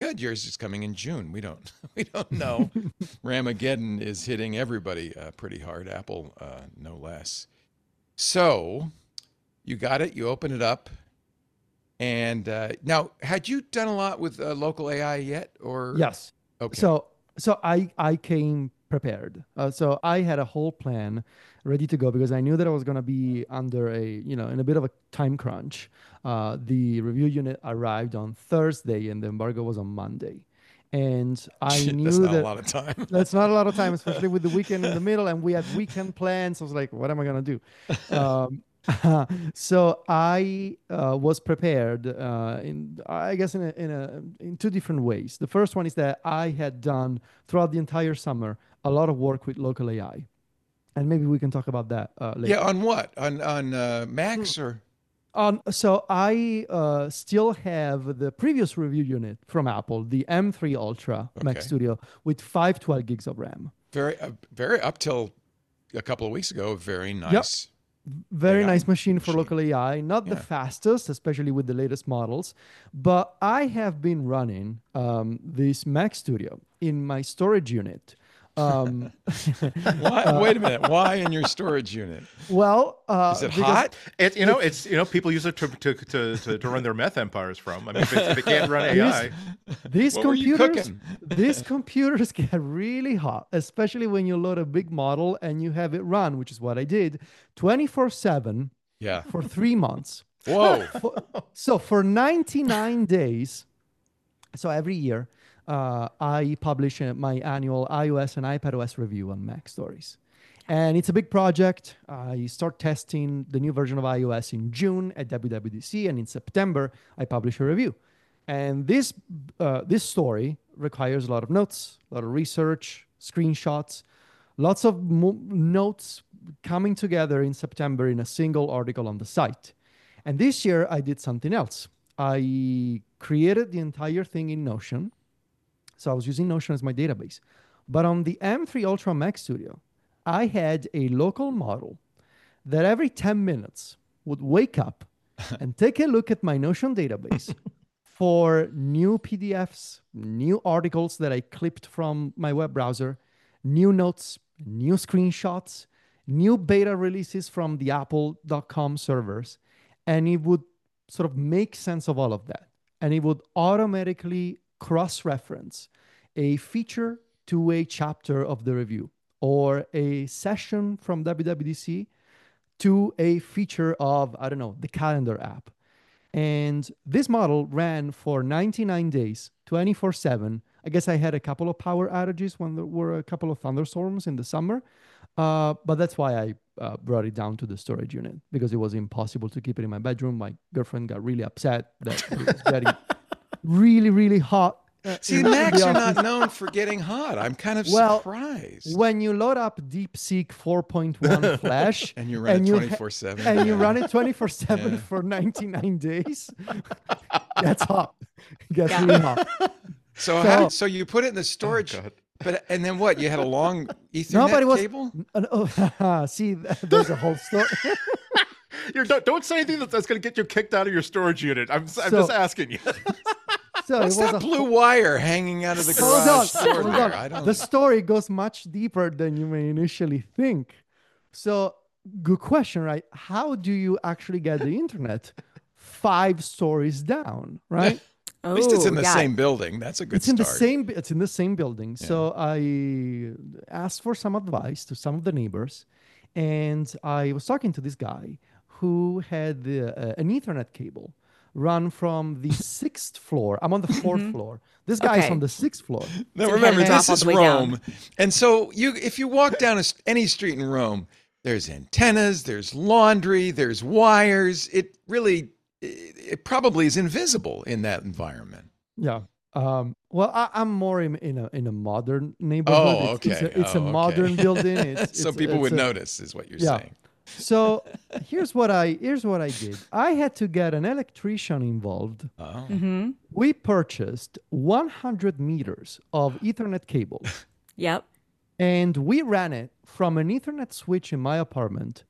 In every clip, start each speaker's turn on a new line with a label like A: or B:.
A: good. Yours is coming in June. We don't we don't know. Ramageddon is hitting everybody pretty hard. Apple, no less. So you got it. You open it up. And now, had you done a lot with local AI yet, or
B: Yes.
A: Okay.
B: So I came prepared. So I had a whole plan ready to go because I knew that I was going to be under in a bit of a time crunch. The review unit arrived on Thursday and the embargo was on Monday. And I
A: Shit,
B: knew
A: that's not a
B: that
A: lot of time.
B: that's not a lot of time, especially with the weekend in the middle. And we had weekend plans. I was like, what am I going to do? So I was prepared I guess in two different ways. The first one is that I had done throughout the entire summer a lot of work with local AI, and maybe we can talk about that later.
A: Yeah, on what? On Macs or?
B: So I still have the previous review unit from Apple, the M3 Ultra Mac
A: Okay.
B: Studio with 512 gigs of RAM.
A: Very up till a couple of weeks ago, very
B: Yep.
A: nice.
B: Very
A: AI
B: nice machine for
A: machine.
B: local AI. Not the
A: Yeah.
B: fastest, especially with the latest models, but I have been running this Mac Studio in my storage unit.
A: Why? Wait a minute. Why in your storage unit?
B: Well,
A: Is it
B: because
A: hot?
C: It's people use it to run their meth empires from. I mean, if they can't run AI,
B: these
A: What were you
B: computers,
A: cooking?
B: these computers get really hot, especially when you load a big model and you have it run, which is what I did, 24/7
A: Yeah.
B: for 3 months.
A: Whoa.
B: So for 99 days, so every year, I publish my annual iOS and iPadOS review on Mac Stories. And it's a big project. I start testing the new version of iOS in June at WWDC, and in September, I publish a review. And this story requires a lot of notes, a lot of research, screenshots, lots of notes coming together in September in a single article on the site. And this year, I did something else. I created the entire thing in Notion. So I was using Notion as my database. But on the M3 Ultra Mac Studio, I had a local model that every 10 minutes would wake up and take a look at my Notion database for new PDFs, new articles that I clipped from my web browser, new notes, new screenshots, new beta releases from the apple.com servers. And it would sort of make sense of all of that. And it would automatically cross-reference a feature to a chapter of the review or a session from WWDC to a feature of, I don't know, the calendar app. And this model ran for 99 days, 24/7. I guess I had a couple of power outages when there were a couple of thunderstorms in the summer. But that's why I brought it down to the storage unit, because it was impossible to keep it in my bedroom. My girlfriend got really upset that it was getting really, really hot.
A: See, Macs are not known for getting hot. I'm kind of surprised.
B: When you load up DeepSeek 4.1 Flash
A: and you run it 24/7,
B: and you run it 24/7 for 99 days, that's hot. It gets really hot.
A: So you put it in the storage, and then what? You had a long Ethernet cable?
B: See, there's a whole story.
C: Don't say anything that's going to get you kicked out of your storage unit. I'm just asking you.
B: So
A: what's that blue wire hanging out of the garage door there? I don't
B: The story goes much deeper than you may initially think. So, good question, right? How do you actually get the internet 5 stories down, right?
A: At least it's in the same building. That's a good start.
B: It's in the same building. Yeah. So I asked for some advice to some of the neighbors, and I was talking to this guy who had an Ethernet cable run from the 6th floor. I'm on the 4th floor. This guy is on the 6th floor.
A: Now remember, this is Rome. And so if you walk down any street in Rome, there's antennas, there's laundry, there's wires. It probably is invisible in that environment.
B: Yeah. Well, I'm more in a modern neighborhood.
A: Oh, okay.
B: It's a modern building.
A: So people would notice, is what you're saying.
B: So here's what I did. I had to get an electrician involved.
A: Oh.
D: Mm-hmm.
B: We purchased 100 meters of Ethernet cable.
D: Yep.
B: And we ran it from an Ethernet switch in my apartment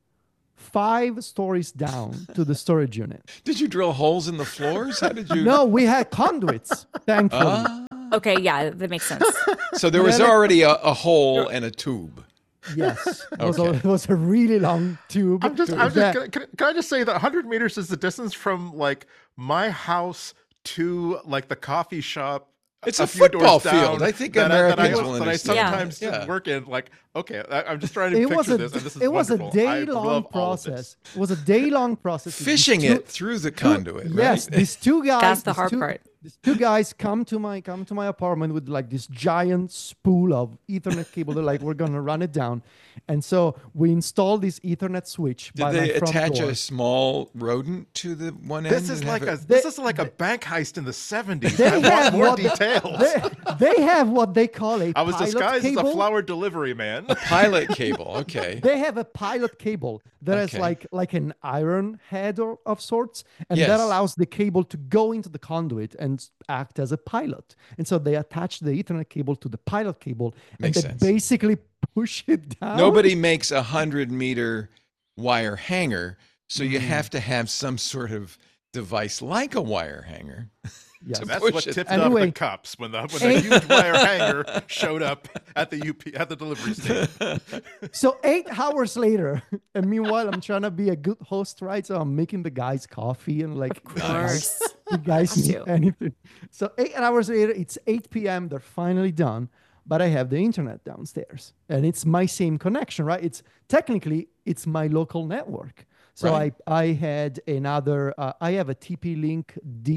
B: 5 stories down to the storage unit.
A: Did you drill holes in the floors? How did you?
B: No, we had conduits, thankfully.
D: Okay, yeah, that makes sense.
A: So there was already a hole and a tube.
B: Yes,
A: Okay.
B: it was a really long tube.
C: I'm just
B: that-
C: can I just say that 100 meters is the distance from like my house to like the coffee shop.
A: It's
C: a
A: a
C: few doors
A: football
C: down
A: field. I think
C: that
A: Americans will
C: that I
A: understand.
C: sometimes
A: Yeah.
C: work in. Like, okay, I'm just trying to
B: it was
C: picture
B: a
C: this, and this is
B: it was a
C: wonderful. I
B: day long
C: love all of this.
B: process. It was a day long process. with these
A: Fishing
B: two-
A: it through the conduit,
B: Yes,
A: right?
B: these two guys.
D: That's the
B: these
D: hard
B: two-
D: part.
B: These two guys come to my apartment with like this giant spool of Ethernet cable. They're like, we're gonna run it down, and so we installed this Ethernet switch
A: Did
B: by
A: they
B: my front
A: attach
B: door.
A: a small rodent to the one end?
C: This is
A: and
C: like
A: have
C: a
A: it-
C: this is like a bank heist in the 70s.
B: They
C: I want
B: have
C: more
B: what-
C: details.
B: They have what they call a
C: I was
B: pilot
C: disguised as
B: cable.
C: a flower delivery man.
A: pilot cable. Okay.
B: They have a pilot cable that is
A: Okay.
B: like an iron head of sorts, and
A: Yes.
B: that allows the cable to go into the conduit and act as a pilot. And so they attach the Ethernet cable to the pilot cable,
A: Makes
B: and they
A: sense.
B: basically push it down.
A: Nobody makes 100-meter wire hanger, so
B: Mm.
A: you have to have some sort of device like a wire hanger.
B: Yes.
C: That's
A: push
C: what
A: it.
C: tipped off
B: Anyway.
C: the cups when the huge wire hanger showed up at the at the delivery station.
B: So 8 hours later, and meanwhile I'm trying to be a good host, right? So I'm making the guys coffee and like,
D: Of course.
B: you guys
D: Have
B: need
D: to.
B: anything. So 8 hours later, it's 8 p.m. They're finally done, but I have the internet downstairs, and it's my same connection, right? It's technically it's my local network. So
A: Right.
B: I had another. I have a TP-Link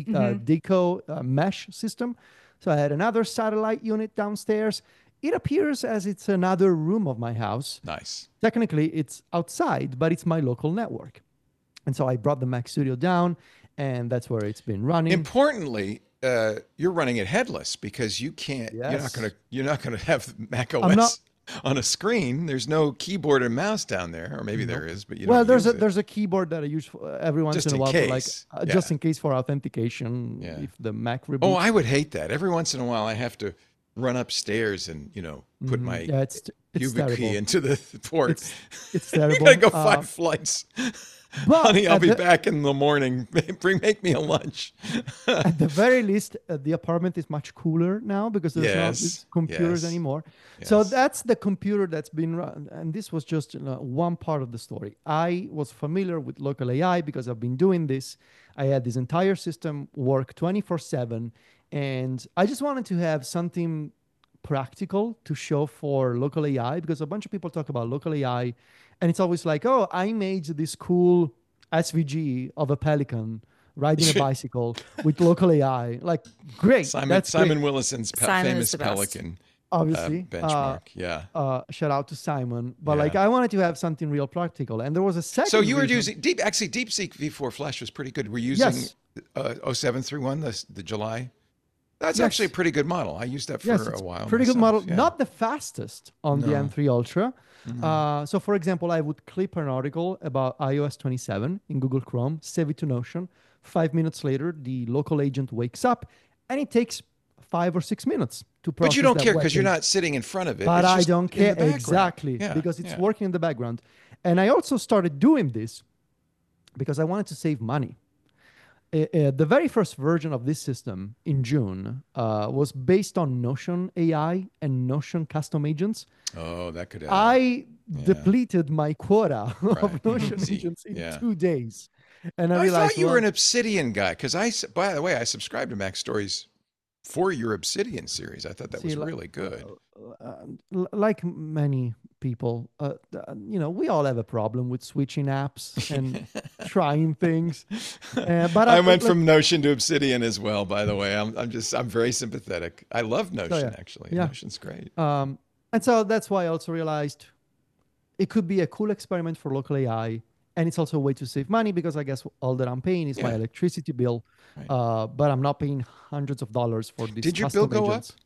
B: Deco mesh system. So I had another satellite unit downstairs. It appears as it's another room of my house.
A: Nice.
B: Technically, it's outside, but it's my local network. And so I brought the Mac Studio down, and that's where it's been running.
A: Importantly, you're running it headless because you can't.
B: Yes.
A: You're not gonna have Mac
B: I'm not-
A: OS on a screen. There's no keyboard and mouse down there, or maybe there is, but you
B: Well,
A: don't
B: there's
A: use
B: a
A: it.
B: there's a keyboard that I use for, every once
A: Just
B: in a
A: in
B: while,
A: case.
B: for like just
A: Yeah.
B: in case for authentication.
A: Yeah.
B: If the Mac reboots.
A: Oh, I would hate that. Every once in a while, I have to run upstairs and put my
B: yeah, it's
A: YubiKey
B: terrible.
A: into the port.
B: It's
A: You
B: terrible.
A: gotta go 5 flights.
B: but
A: Honey, I'll
B: at
A: be
B: the-
A: back in the morning. Make me a lunch.
B: At the very least, the apartment is much cooler now because there's not
A: Yes,
B: these computers
A: yes,
B: anymore. So
A: yes.
B: that's the computer that's been run. And this was just one part of the story. I was familiar with local AI because I've been doing this. I had this entire system work 24/7. And I just wanted to have something practical to show for local AI because a bunch of people talk about local AI. And it's always like, oh, I made this cool SVG of a pelican riding a bicycle with local AI. Like, great.
A: Simon
B: that's
A: Simon
B: great.
A: Willison's
D: Simon is
A: famous
D: the best.
A: pelican
B: Obviously.
A: benchmark. Yeah.
B: Shout out to Simon. But
A: Yeah.
B: like, I wanted to have something real practical. And there was a second.
A: So you were
B: reason-
A: using DeepSeek V4 Flash was pretty good. We're using
B: Yes.
A: 0731, the July. That's
B: Yes.
A: actually a pretty good model. I used that for
B: Yes,
A: a
B: it's
A: while.
B: pretty good
A: myself,
B: model.
A: yeah.
B: Not the fastest on the
A: No.
B: M3 Ultra.
A: Mm-hmm.
B: So, for example, I would clip an article about iOS 27 in Google Chrome, save it to Notion. 5 minutes later, the local agent wakes up, and it takes 5 or 6 minutes to process.
A: But you don't
B: that
A: care
B: web
A: because you're
B: page.
A: not sitting in front of it.
B: But
A: It's
B: I
A: just
B: don't
A: in the
B: care
A: background.
B: exactly
A: Yeah,
B: because it's
A: yeah.
B: working in the background. And I also started doing this because I wanted to save money. The very first version of this system in June was based on Notion AI and Notion custom agents.
A: Oh, that could.
B: I depleted my quota
A: Right.
B: of Notion
A: Easy.
B: agents in
A: Yeah.
B: 2 days. And I
A: I
B: realized,
A: thought you were
B: well,
A: an Obsidian guy because by the way, I subscribed to Mac Stories for your Obsidian series. I thought that was
B: See, like-
A: really good.
B: like many people, we all have a problem with switching apps and trying things. But
A: I went from Notion to Obsidian as well. By the way, I'm very sympathetic. I love Notion
B: yeah.
A: actually.
B: Yeah.
A: Notion's great.
B: And so that's why I also realized it could be a cool experiment for local AI. And it's also a way to save money because I guess all that I'm paying is my
A: Yeah.
B: electricity bill.
A: Right.
B: But I'm not paying hundreds of dollars for these
A: Did your bill
B: custom
A: go
B: agents.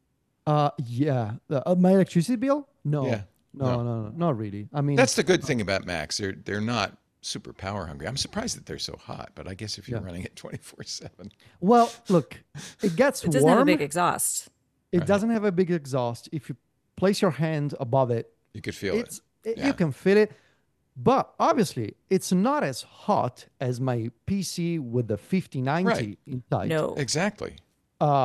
B: Yeah. My electricity bill? No.
A: Yeah.
B: No, not really. I mean,
A: That's the good thing about Macs. They're not super power hungry. I'm surprised that they're so hot, but I guess if you're
B: Yeah.
A: running it 24/7.
B: well, look, it gets
D: It doesn't have a
B: warm.
D: big exhaust.
B: It doesn't have a big exhaust. If you place your hand above it,
A: You could feel it. Yeah.
B: you can feel it. But obviously, it's not as hot as my PC with the 5090
A: Right.
B: inside.
D: No.
A: Exactly.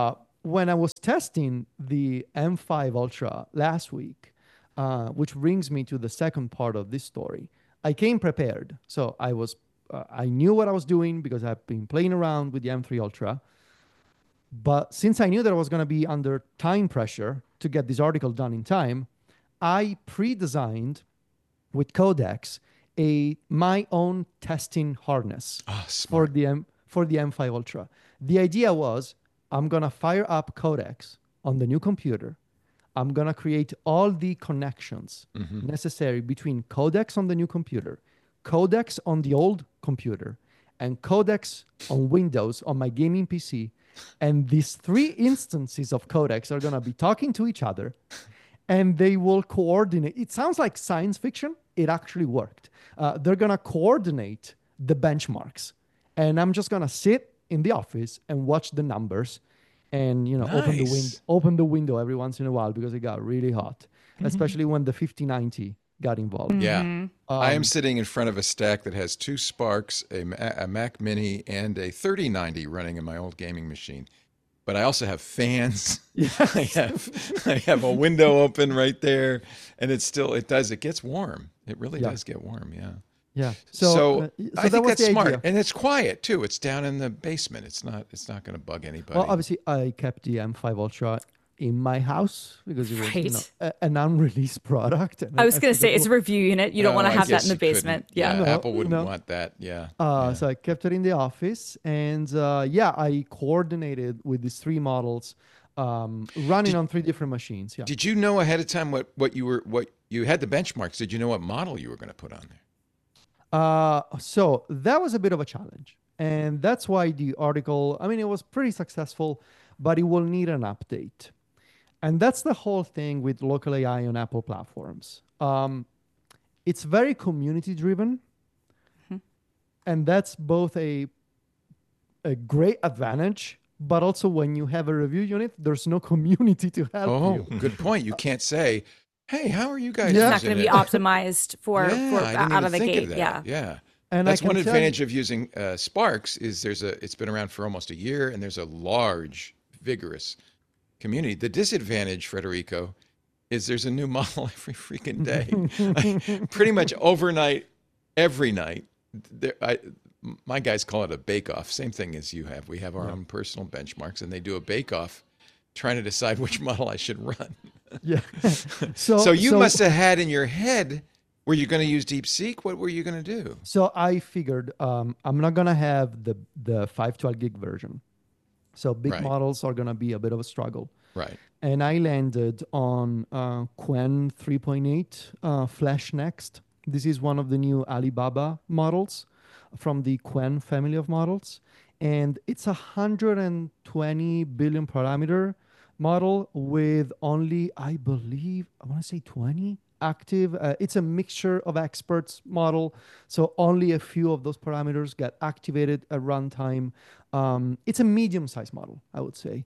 B: when I was testing the M5 Ultra last week, which brings me to the second part of this story, I came prepared. So I knew what I was doing because I've been playing around with the M3 Ultra. But since I knew that I was going to be under time pressure to get this article done in time, I pre-designed with Codex my own testing harness
A: Oh,
B: for
A: smart.
B: the M5 Ultra. The idea was I'm going to fire up Codex on the new computer. I'm going to create all the connections necessary between Codex on the new computer, Codex on the old computer, and Codex on Windows on my gaming PC. And these three instances of Codex are going to be talking to each other, and they will coordinate. It sounds like science fiction. It actually worked. They're going to coordinate the benchmarks. And I'm just going to sit in the office and watch the numbers and,
A: Nice.
B: open the window every once in a while because it got really hot, especially when the 5090 got involved.
A: Yeah. I am sitting in front of a stack that has two Sparks, a Mac Mini, and a 3090 running in my old gaming machine. But I also have fans. I have a window open right there, and it gets warm. It really
B: Yeah.
A: does get warm, yeah.
B: Yeah.
A: So,
B: So
A: I
B: that
A: think
B: was
A: that's
B: the
A: smart,
B: idea.
A: and it's quiet too. It's down in the basement. It's not going to bug anybody.
B: Well, obviously, I kept the M5 Ultra in my house because it was
D: Right.
B: an unreleased product. And
D: I was going to say
B: figured,
D: it's a review unit. You don't want to
A: I
D: have that
A: guess
D: in the
A: you couldn't.
D: basement. Yeah.
B: No,
A: Apple wouldn't
B: no.
A: want that. Yeah.
B: So I kept it in the office, and I coordinated with these three models, running on three different machines. Yeah.
A: Did you know ahead of time what you had the benchmarks? Did you know what model you were going to put on there?
B: So that was a bit of a challenge, and that's why the article. I mean, it was pretty successful, but it will need an update, and that's the whole thing with local AI on Apple platforms. It's very community driven, and that's both a great advantage, but also when you have a review unit, there's no community to help
A: Oh,
B: you.
A: good point. You can't say, "Hey, how are you guys?"
B: Yeah.
D: It's not going to
A: using
D: be
A: it?"
D: optimized for
A: Yeah, I didn't
D: out
A: even
D: of the
A: think
D: gate.
A: of that.
D: Yeah.
A: Yeah.
B: And
A: That's
B: I
A: one
B: can tell
A: advantage of using Sparks is it's been around for almost a year, and there's a large, vigorous community. The disadvantage, Federico, is there's a new model every freaking day. Pretty much overnight, every night. My guys call it a bake-off. Same thing as you have. We have our own personal benchmarks, and they do a bake-off trying to decide which model I should run.
B: Yeah.
A: So you must have had in your head, were you going to use DeepSeek? What were you going to do?
B: So I figured I'm not gonna have the 512 gig version. So big
A: Right.
B: models are gonna be a bit of a struggle.
A: Right.
B: And I landed on Qwen 3.8 Flash Next. This is one of the new Alibaba models from the Qwen family of models. And it's 120 billion parameter model with only, I believe, I want to say 20 active. It's a mixture of experts model. So only a few of those parameters get activated at runtime. It's a medium-sized model, I would say.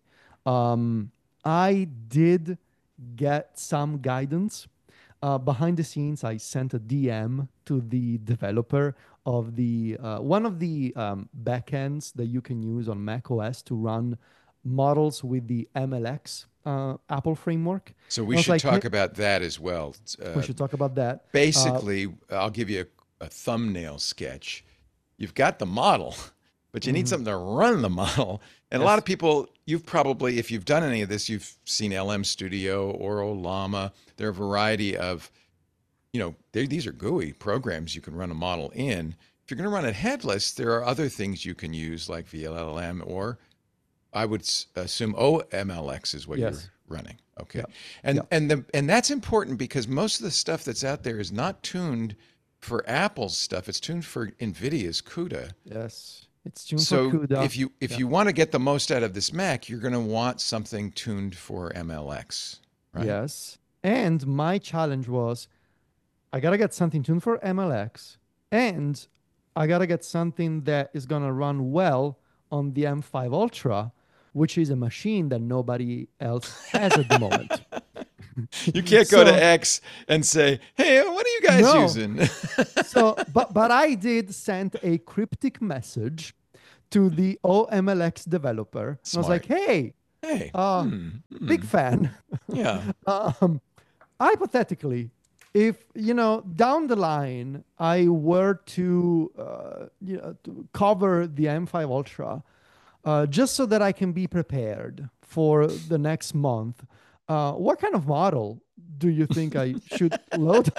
B: I did get some guidance. Behind the scenes, I sent a DM to the developer of the one of the backends that you can use on Mac OS to run models with the MLX Apple framework.
A: So
B: And
A: we
B: I was
A: should
B: like,
A: talk
B: "Hey,"
A: about that as well.
B: we should talk about that.
A: Basically, I'll give you a thumbnail sketch. You've got the model, but you need something to run the model. And a lot of people, you've probably, if you've done any of this, you've seen LM Studio, Oro Llama. There are a variety of, these are GUI programs you can run a model in. If you're going to run it headless, there are other things you can use like VLLM, or I would assume OMLX is what
B: Yes.
A: you're running. Okay.
B: Yeah.
A: And that's important because most of the stuff that's out there is not tuned for Apple's stuff. It's tuned for NVIDIA's CUDA.
B: Yes, it's tuned
A: So
B: for CUDA.
A: if you want to get the most out of this Mac, you're going to want something tuned for MLX, right?
B: Yes. And my challenge was I got to get something tuned for MLX, and I got to get something that is going to run well on the M5 Ultra, which is a machine that nobody else has at the moment.
A: You can't go to
B: So-
A: X and say, "Hey, what are you guys
B: No.
A: using?"
B: So, but I did send a cryptic message to the OMLX developer. I was
A: Smart.
B: like, hey,
A: Hey.
B: Big fan.
A: Yeah.
B: Hypothetically, if down the line I were to to cover the M5 Ultra, just so that I can be prepared for the next month, what kind of model do you think I should load?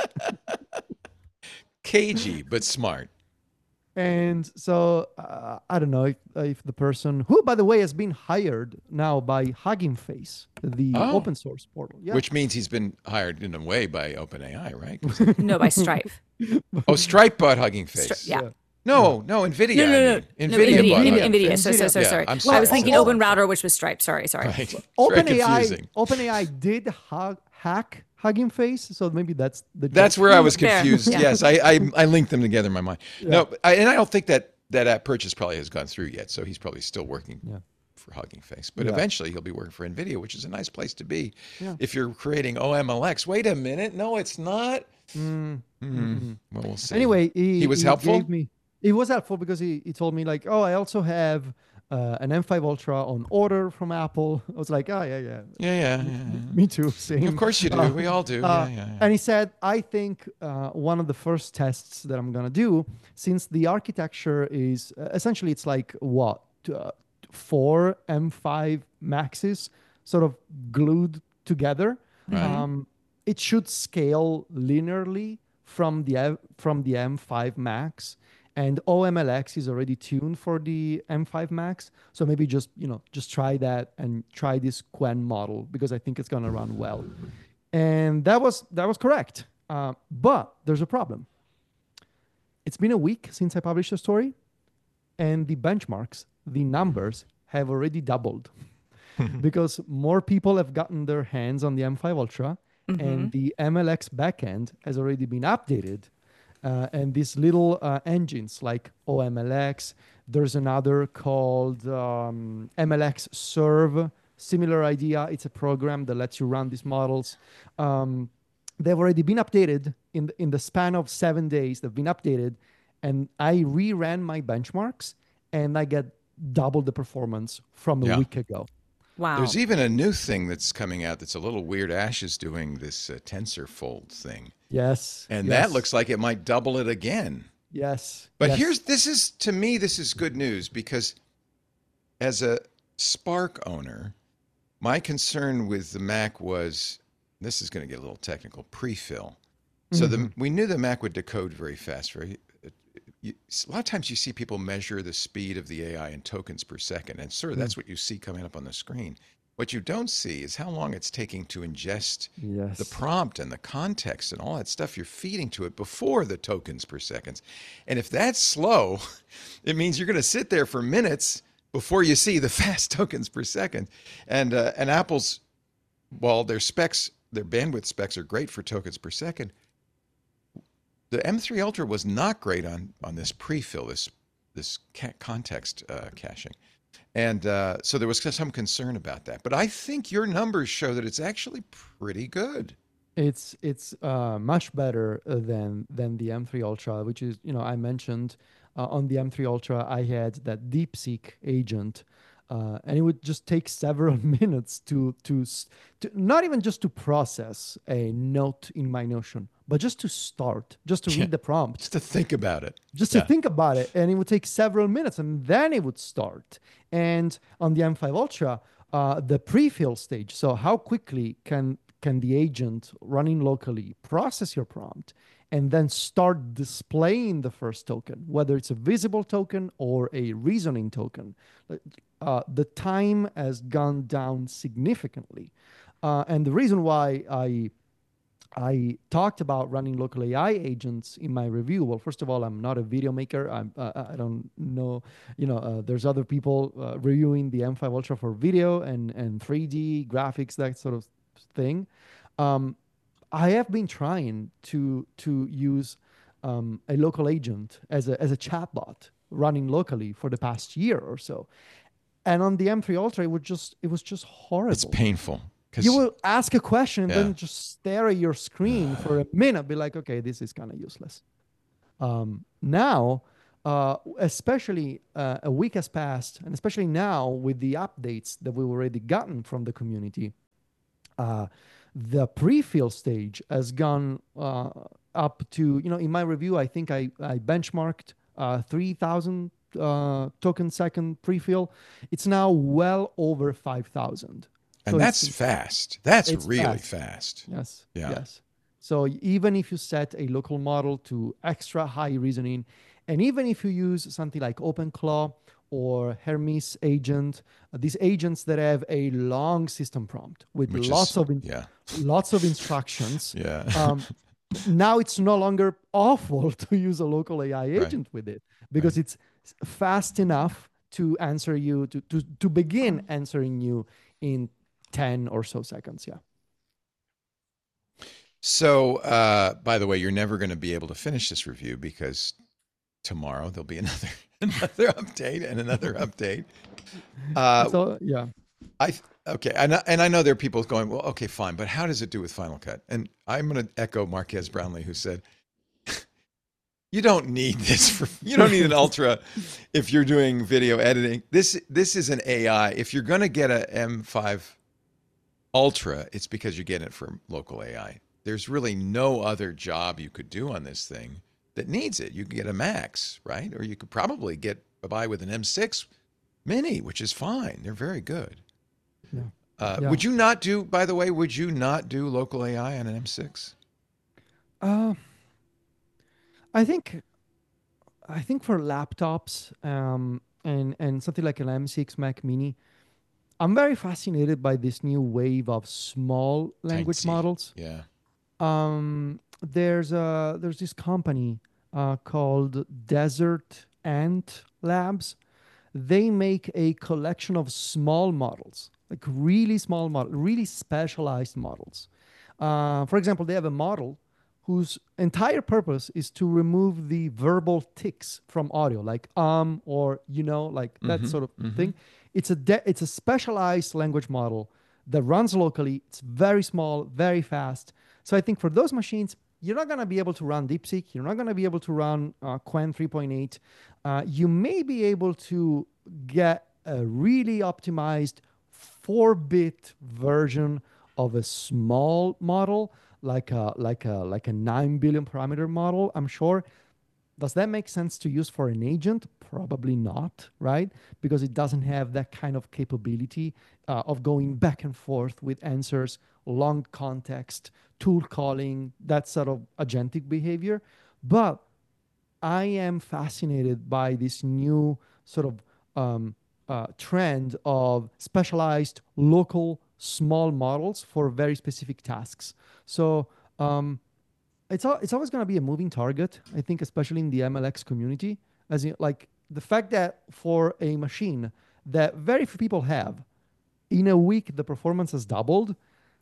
A: Cagey, but smart.
B: And so I don't know if the person who, by the way, has been hired now by Hugging Face, the
A: Oh.
B: open source portal. Yeah.
A: Which means he's been hired in a way by OpenAI, right? 'Cause-
D: No, by Stripe.
A: oh, Stripe bought Hugging Face.
D: Yeah.
A: No, NVIDIA.
D: No, no, no,
A: I mean.
D: no,
A: NVIDIA bought Hugging
D: NVIDIA.
A: Face.
D: So
B: NVIDIA.
D: sorry.
A: I'm
D: I
A: sorry.
D: was thinking
A: Oh.
D: Open Router, which was Stripe. Sorry.
A: Right. It's very confusing.
B: OpenAI did hack Hugging Face, so maybe that's the.
A: That's
B: joke.
A: where I was
D: Fair.
A: confused.
D: Yeah.
A: Yes, I linked them together in my mind. No, and I don't think that app purchase probably has gone through yet. So he's probably still working for Hugging Face. But
B: Yeah.
A: eventually he'll be working for NVIDIA, which is a nice place to be
B: Yeah.
A: if you're creating OMLX. Wait a minute. No, it's not. Well, we'll see.
B: Anyway,
A: he was helpful?
B: gave me- It was helpful because he told me like, oh, I also have an M5 Ultra on order from Apple. I was like, oh yeah.
A: Yeah.
B: Me too. Same.
A: Of course you do. We all do. Yeah.
B: And he said, I think one of the first tests that I'm going to do, since the architecture is essentially it's like what? 4 M5 Maxes sort of glued together.
A: Right.
B: It should scale linearly from the M5 Max. And OMLX is already tuned for the M5 Max. So maybe just try that and try this Quen model because I think it's going to run well. And that was correct. But there's a problem. It's been a week since I published the story, and the benchmarks, the numbers have already doubled because more people have gotten their hands on the M5 Ultra, and the MLX backend has already been updated. And these little engines like OMLX, there's another called MLX Serve, similar idea. It's a program that lets you run these models. They've already been updated in the span of 7 days. They've been updated, and I reran my benchmarks, and I get double the performance from a week ago.
D: Wow.
A: There's even a new thing that's coming out that's a little weird. Ash is doing this TensorFold thing.
B: Yes.
A: And
B: yes,
A: that looks like it might double it again.
B: Yes.
A: But
B: yes.
A: to me, this is good news because as a Spark owner, my concern with the Mac was, this is going to get a little technical, pre-fill. So we knew the Mac would decode very fast. A lot of times you see people measure the speed of the AI in tokens per second, and sort of that's what you see coming up on the screen. What you don't see is how long it's taking to ingest the prompt and the context and all that stuff you're feeding to it before the tokens per second. And if that's slow, it means you're going to sit there for minutes before you see the fast tokens per second. And Apple's, while their bandwidth specs are great for tokens per second, the M3 Ultra was not great on this pre-fill, this context caching. And so there was some concern about that. But I think your numbers show that it's actually pretty good.
B: It's much better than the M3 Ultra, which is, I mentioned on the M3 Ultra, I had that DeepSeek agent, and it would just take several minutes to not even just to process a note in my Notion, but just to start, just to read the prompt.
A: Just to think about it.
B: Just to think about it. And it would take several minutes, and then it would start. And on the M5 Ultra, the pre-fill stage, so how quickly can the agent running locally process your prompt and then start displaying the first token, whether it's a visible token or a reasoning token. The time has gone down significantly. And the reason why I talked about running local AI agents in my review. Well, first of all, I'm not a video maker. I don't know, there's other people reviewing the M5 Ultra for video and 3D graphics, that sort of thing. I have been trying to use a local agent as a chatbot running locally for the past year or so. And on the M3 Ultra, it was just horrible.
A: It's painful.
B: You will ask a question and then just stare at your screen for a minute, be like, okay, this is kind of useless. Now, especially a week has passed, and especially now with the updates that we've already gotten from the community, the pre-fill stage has gone up to, in my review, I think I benchmarked 3,000 token second pre-fill. It's now well over 5,000.
A: And
B: So
A: that's fast. That's
B: it's
A: really
B: fast.
A: fast.
B: Yes.
A: Yeah.
B: Yes. So even if you set a local model to extra high reasoning, and even if you use something like OpenClaw or Hermes agent, these agents that have a long system prompt with
A: Which
B: lots
A: is,
B: of
A: yeah.
B: lots of instructions,
A: Yeah.
B: now it's no longer awful to use a local AI agent with it because it's fast enough to answer you to begin answering you in 10 or so seconds. Yeah.
A: So, by the way, you're never going to be able to finish this review because tomorrow there'll be another update and another update.
B: So yeah.
A: Okay, and I know there are people going, well, okay, fine, but how does it do with Final Cut? And I'm going to echo Marquez Brownlee, who said, you don't need this you don't need an Ultra if you're doing video editing. This is an AI. If you're going to get a M5 Ultra, it's because you're getting it from local AI. There's really no other job you could do on this thing that needs it. You could get a Max, right? Or you could probably get by with an M6 Mini, which is fine. They're very good.
B: Yeah.
A: Would you not do, by the way, would you not do local AI on an M6?
B: I think for laptops and something like an M6 Mac Mini, I'm very fascinated by this new wave of small language
A: Tiny.
B: models.
A: Yeah.
B: There's this company called Desert Ant Labs. They make a collection of small models, like really small models, really specialized models. For example, they have a model whose entire purpose is to remove the verbal tics from audio, like or like that sort of thing. It's a specialized language model that runs locally. It's very small, very fast. So I think for those machines, you're not going to be able to run DeepSeek. You're not going to be able to run Qwen 3.8. You may be able to get a really optimized 4-bit version of a small model, like a 9 billion parameter model, I'm sure. Does that make sense to use for an agent? Probably not, right? Because it doesn't have that kind of capability of going back and forth with answers, long context, tool calling, that sort of agentic behavior. But I am fascinated by this new sort of trend of specialized local small models for very specific tasks. So it's always going to be a moving target, I think, especially in the MLX community. As in, like the fact that for a machine that very few people have, in a week the performance has doubled.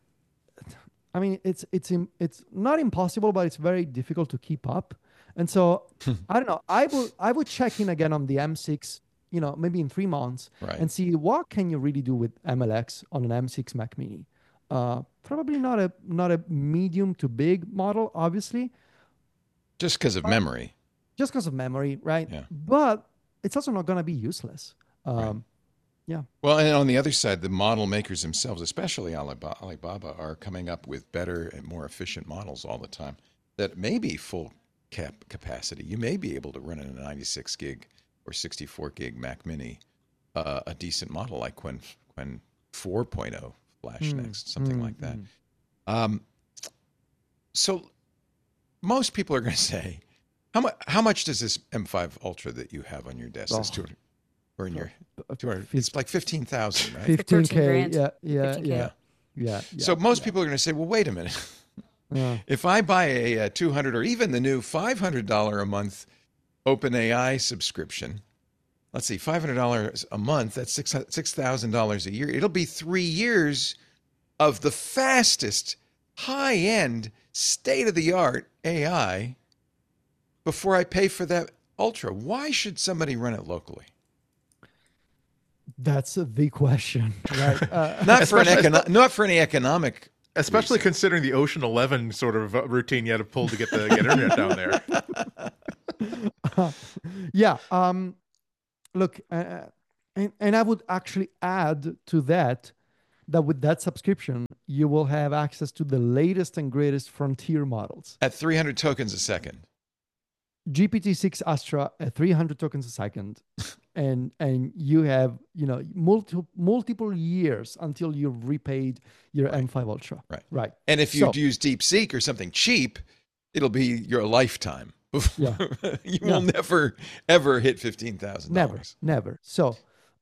B: I mean, it's not impossible, but it's very difficult to keep up. And so I don't know. I would check in again on the M6, maybe in 3 months, and see what can you really do with MLX on an M6 Mac Mini. Probably not a medium to big model, obviously.
A: Just because of memory.
B: Just because of memory, right?
A: Yeah.
B: But it's also not going to be useless. Yeah.
A: Well, and on the other side, the model makers themselves, especially Alibaba, are coming up with better and more efficient models all the time that may be full capacity. You may be able to run in a 96 gig or 64 gig Mac Mini, a decent model like Qwen 4.0 Flash Next, something like that. So most people are going to say, how much does this M5 Ultra that you have on your desk, this 200, or in your 200, it's like 15,000, right?
B: 15K, yeah.
D: 15K.
B: Yeah.
A: So most people are going to say, well, wait a minute. If I buy a 200 or even the new $500 a month OpenAI subscription, let's see, $500 a month, that's $6,000 a year. It'll be 3 years of the fastest, high-end, state-of-the-art AI before I pay for that Ultra. Why should somebody run it locally?
B: That's the question, right?
A: Not for any economic.
C: Especially
A: reason.
C: considering the Ocean 11 sort of routine you had to pull to get internet down there.
B: Yeah. Look, and I would actually add to that with that subscription, you will have access to the latest and greatest frontier models.
A: At 300 tokens a second.
B: GPT-6 Astra at 300 tokens a second, and you have multiple years until you've repaid your
A: Right.
B: M5 Ultra.
A: Right. And if you
B: So-
A: use DeepSeek or something cheap, it'll be your lifetime.
B: Yeah.
A: You will never ever hit $15,000.
B: Never. So,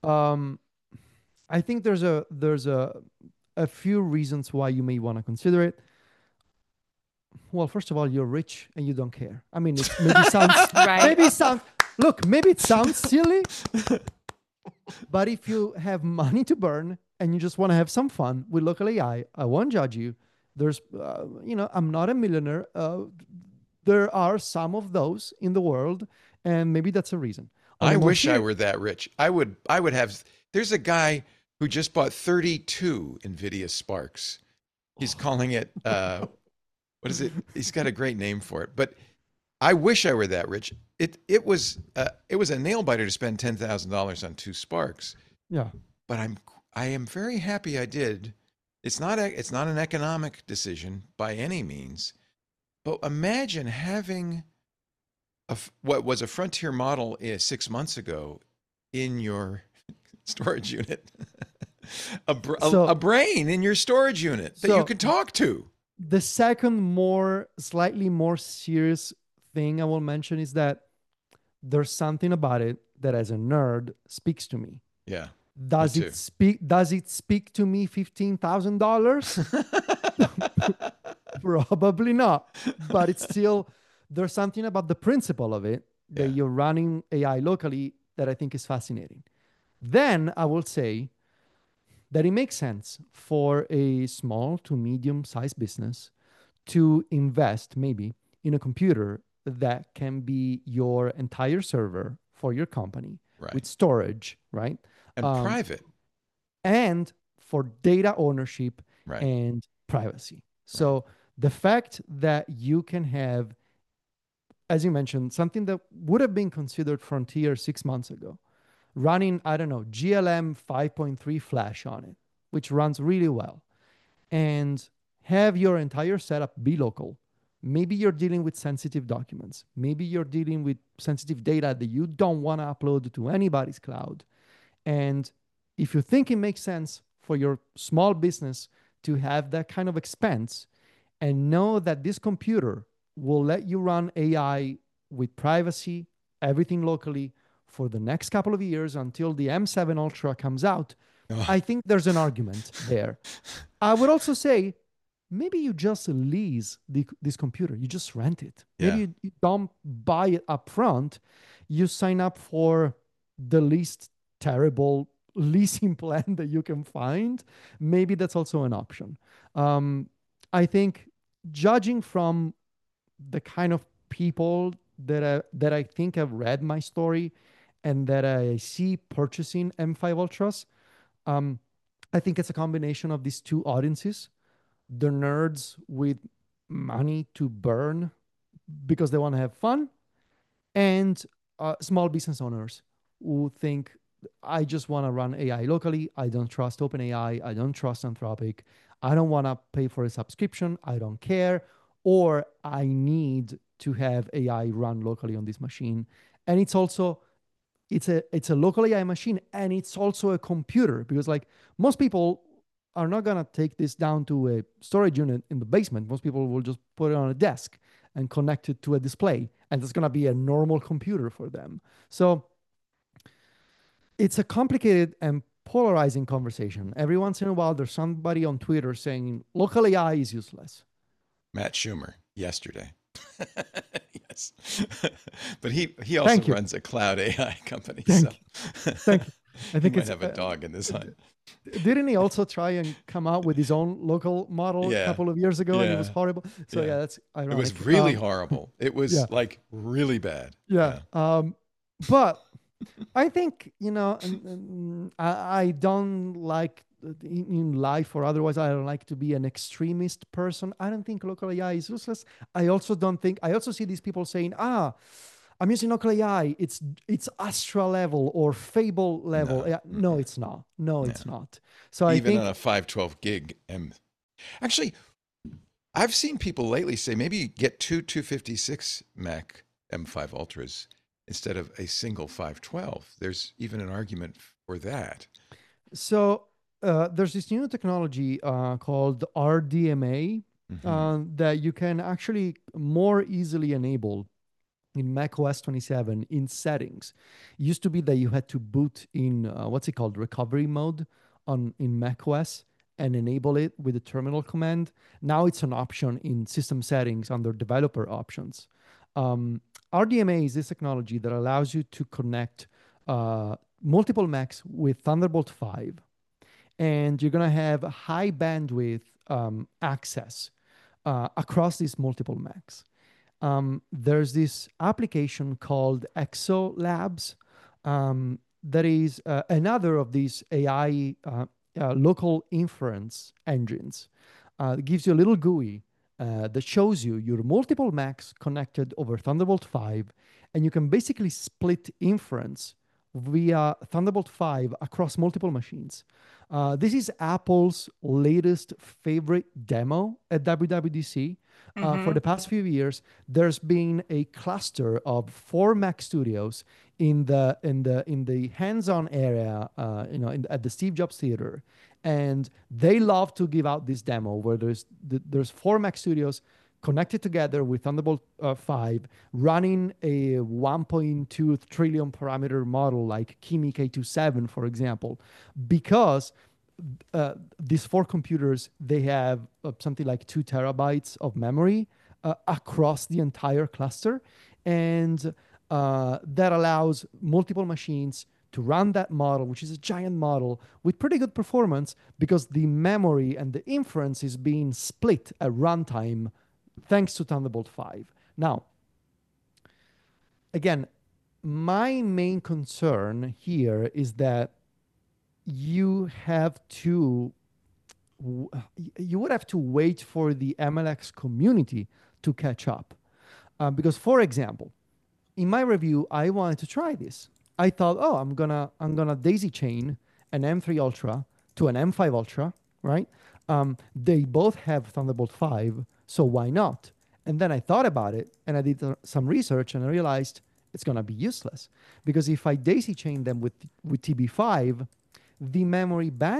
B: I think there's a few reasons why you may want to consider it. Well, first of all, you're rich and you don't care. I mean, it maybe sounds
D: Right.
B: maybe it sounds silly, but if you have money to burn and you just want to have some fun with local AI, I won't judge you. There's, I'm not a millionaire. There are some of those in the world, and maybe that's a reason. On
A: I
B: a more
A: wish I
B: serious-
A: were that rich. I would have. There's a guy who just bought 32 NVIDIA Sparks. He's calling it, what is it? He's got a great name for it. But I wish I were that rich. It was a nail biter to spend $10,000 on 2 Sparks.
B: Yeah.
A: But I am very happy I did. It's not an economic decision by any means. But imagine having what was a Frontier model 6 months ago in your storage unit. a brain in your storage unit that you can talk to.
B: The second slightly more serious thing I will mention is that there's something about it that as a nerd speaks to me.
A: Yeah.
B: Does it speak to me $15,000? Probably not. But it's still, there's something about the principle of it that you're running AI locally that I think is fascinating. Then I will say that it makes sense for a small to medium-sized business to invest maybe in a computer that can be your entire server for your company with storage, right?
A: And private.
B: And for data ownership
A: Right.
B: and privacy. So the fact that you can have, as you mentioned, something that would have been considered frontier 6 months ago, running, I don't know, GLM 5.3 Flash on it, which runs really well, and have your entire setup be local. Maybe you're dealing with sensitive documents. Maybe you're dealing with sensitive data that you don't want to upload to anybody's cloud. And if you think it makes sense for your small business to have that kind of expense and know that this computer will let you run AI with privacy, everything locally for the next couple of years until the M7 Ultra comes out, I think there's an argument there. I would also say, maybe you just lease this computer. You just rent it. Maybe you don't buy it up front. You sign up for the least terrible leasing plan that you can find. Maybe that's also an option. I think judging from the kind of people that I think have read my story and that I see purchasing M5 Ultras, I think it's a combination of these two audiences. The nerds with money to burn because they want to have fun, and small business owners who think, I just want to run AI locally. I don't trust OpenAI. I don't trust Anthropic. I don't want to pay for a subscription. I don't care. Or I need to have AI run locally on this machine. And it's also, it's a local AI machine, and it's also a computer, because like most people are not going to take this down to a storage unit in the basement. Most people will just put it on a desk and connect it to a display, and it's going to be a normal computer for them. So it's a complicated and polarizing conversation. Every once in a while, there's somebody on Twitter saying local AI is useless.
A: Matt Schumer yesterday. Yes. But he also runs a cloud AI company.
B: Thank you. I think
A: he might have a dog in this hunt.
B: Didn't he also try and come out with his own local model a couple of years ago, and it was horrible? So that's ironic.
A: It was really horrible. It was like really bad.
B: Yeah. But I think, I don't like in life or otherwise, I don't like to be an extremist person. I don't think local AI is useless. I also see these people saying, I'm using local AI. It's Astra level or Fable level.
A: No.
B: Yeah, no, it's not. No,
A: Yeah.
B: it's not. So I
A: Even
B: think
A: on a 512 gig M. Actually, I've seen people lately say maybe get two 256 Mac M5 Ultras instead of a single 512. There's even an argument for that.
B: so. There's this new technology called RDMA that you can actually more easily enable in Mac OS 27 in settings. It used to be that you had to boot in what's it called, recovery mode on in Mac OS and enable it with the terminal command. Now it's an option in system settings under developer options. Um, RDMA is this technology that allows you to connect multiple Macs with Thunderbolt 5, and you're going to have high bandwidth access across these multiple Macs. There's this application called Exo Labs that is another of these AI local inference engines. It gives you a little GUI that shows you your multiple Macs connected over Thunderbolt 5, and you can basically split inference via Thunderbolt 5 across multiple machines. This is Apple's latest favorite demo at WWDC. For the past few years, there's been a cluster of 4 Mac studios in the hands-on area, at the Steve Jobs Theater, and they love to give out this demo where there's 4 Mac studios connected together with Thunderbolt 5, running a 1.2 trillion parameter model like Kimi K27, for example, because these 4 computers, they have something like 2 terabytes of memory across the entire cluster. And that allows multiple machines to run that model, which is a giant model with pretty good performance because the memory and the inference is being split at runtime thanks to Thunderbolt 5. Now, again, my main concern here is that you would have to wait for the MLX community to catch up. Because, for example, in my review, I wanted to try this. I thought, oh, I'm gonna daisy chain an M3 Ultra to an M5 Ultra, right? They both have Thunderbolt 5, so why not? And then I thought about it, and I did some research, and I realized it's gonna be useless because if I daisy chain them with TB5, the memory bandwidth